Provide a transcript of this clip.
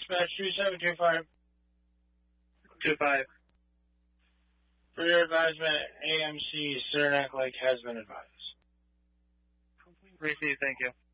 dispatch 2725. 25. For your advisement, AMC Saranac Lake has been advised. Received, thank you.